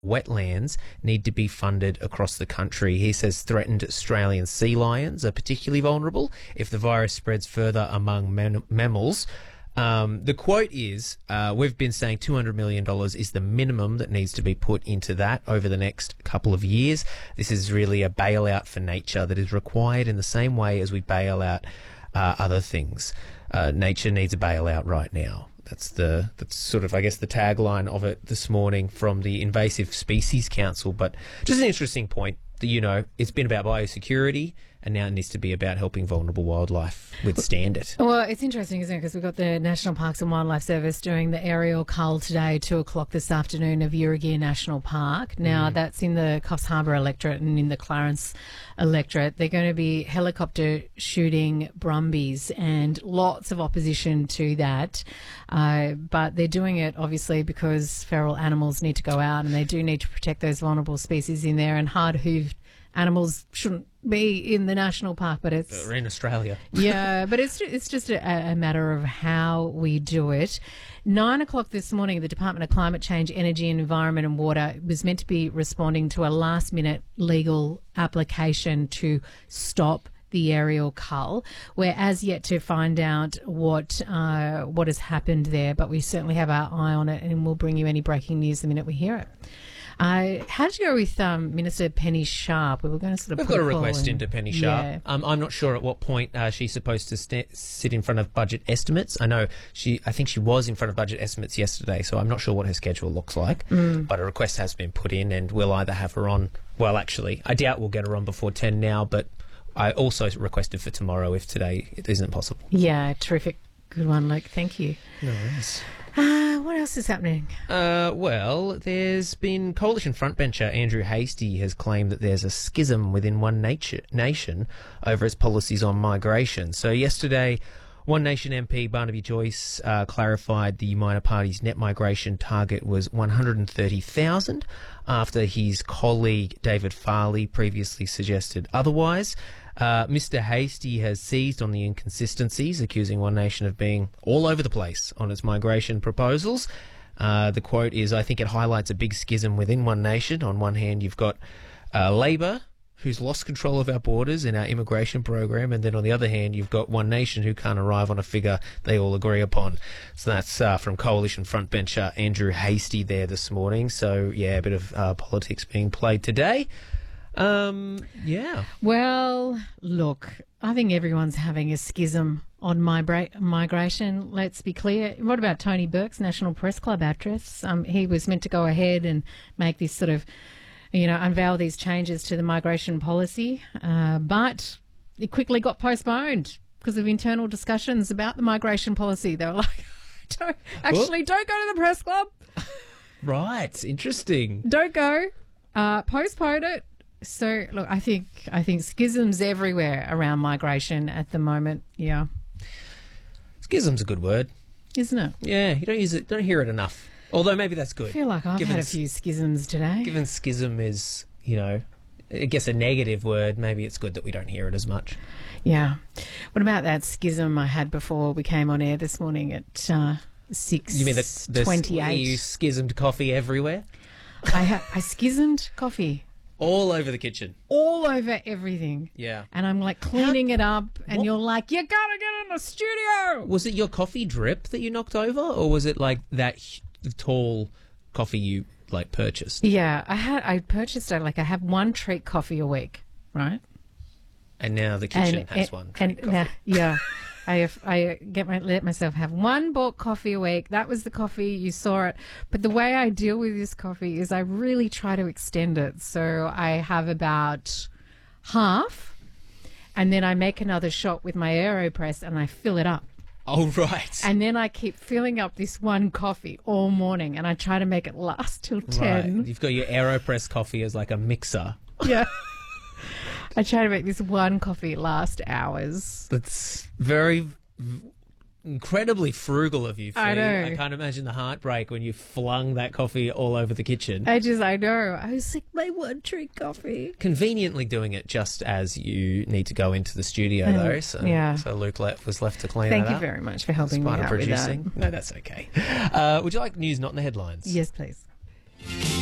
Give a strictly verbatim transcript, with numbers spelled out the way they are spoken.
wetlands need to be funded across the country. He says threatened Australian sea lions are particularly vulnerable if the virus spreads further among man- mammals. Um, the quote is, uh, we've been saying two hundred million dollars is the minimum that needs to be put into that over the next couple of years. This is really a bailout for nature that is required in the same way as we bail out uh, other things. Uh, nature needs a bailout right now. That's the that's sort of, I guess, the tagline of it this morning from the Invasive Species Council. But just an interesting point that, you know, it's been about biosecurity, and now it needs to be about helping vulnerable wildlife withstand it. Well, it's interesting, isn't it? Because we've got the National Parks and Wildlife Service doing the aerial cull today, two o'clock this afternoon, of Yirrigir National Park. Now, mm. that's in the Coffs Harbour electorate and in the Clarence electorate. They're going to be helicopter shooting brumbies, and lots of opposition to that. Uh, but they're doing it, obviously, because feral animals need to go out, and they do need to protect those vulnerable species in there, and hard-hooved animals shouldn't be in the national park, but it's... They're in Australia. Yeah, but it's it's just a, a matter of how we do it. Nine o'clock this morning, the Department of Climate Change, Energy and Environment and Water was meant to be responding to a last-minute legal application to stop the aerial cull. We're as yet to find out what uh, what has happened there, but we certainly have our eye on it, and we'll bring you any breaking news the minute we hear it. Uh, how did you go with um, Minister Penny Sharp? We were going to sort of We've put got a a request in. into Penny Sharp. Yeah. Um, I'm not sure at what point uh, she's supposed to st- sit in front of budget estimates. I know she. I think she was in front of budget estimates yesterday, so I'm not sure what her schedule looks like. Mm. But a request has been put in, and we'll either have her on. Well, actually, I doubt we'll get her on before ten now, but I also requested for tomorrow if today it isn't possible. Yeah, terrific. Good one, Luke. Thank you. No worries. Uh, what else is happening? Uh, well, there's been Coalition frontbencher Andrew Hastie has claimed that there's a schism within One Nature, Nation over its policies on migration. So yesterday, One Nation M P Barnaby Joyce uh, clarified the minor party's net migration target was one hundred thirty thousand after his colleague David Farley previously suggested otherwise. Uh, Mister Hastie has seized on the inconsistencies, accusing One Nation of being all over the place on its migration proposals. Uh, the quote is, I think it highlights a big schism within One Nation. On one hand, you've got uh, Labor, who's lost control of our borders and our immigration program, and then on the other hand, you've got One Nation, who can't arrive on a figure they all agree upon. So that's uh, from Coalition frontbencher Andrew Hastie there this morning. So, yeah, a bit of uh, politics being played today. Um, yeah. Well, look, I think everyone's having a schism on mibra- migration. Let's be clear. What about Tony Burke's National Press Club address? Um, he was meant to go ahead and make this sort of, you know, unveil these changes to the migration policy, uh, but it quickly got postponed because of internal discussions about the migration policy. They were like, don't, actually, what? Don't go to the press club. Right. Interesting. Don't go. Uh, postpone it. So, look, I think I think schisms everywhere around migration at the moment. Yeah, schism's a good word, isn't it? Yeah, you don't use it, don't hear it enough. Although maybe that's good. I feel like I've given had a few schisms today. Given schism is, you know, I guess a negative word, maybe it's good that we don't hear it as much. Yeah. What about that schism I had before we came on air this morning at uh, six? You mean the, the twenty-eight? You schismed coffee everywhere? I ha- I schismed coffee. All over the kitchen. All over everything. Yeah. And I'm like cleaning How, it up and what? You're like, you gotta get in the studio. Was it your coffee drip that you knocked over, or was it like that tall coffee you like purchased? Yeah, I had I purchased it like I have one treat coffee a week, right? And now the kitchen and, has and, one treat and coffee. Now, yeah. I have, I get my, let myself have one bulk coffee a week. That was the coffee. You saw it. But the way I deal with this coffee is I really try to extend it. So I have about half, and then I make another shot with my AeroPress and I fill it up. Oh, right. And then I keep filling up this one coffee all morning, and I try to make it last till ten. Right. You've got your AeroPress coffee as like a mixer. Yeah. I try to make this one coffee last hours. That's very, incredibly frugal of you, Fee. I know. I can't imagine the heartbreak when you flung that coffee all over the kitchen. I just, I know. I was like, my one treat coffee. Conveniently doing it just as you need to go into the studio, mm, though. So, yeah. So Luke Le- was left to clean Thank that up. Thank you very much for helping me out producing. with that. No, that's okay. Uh, would you like news not in the headlines? Yes, please.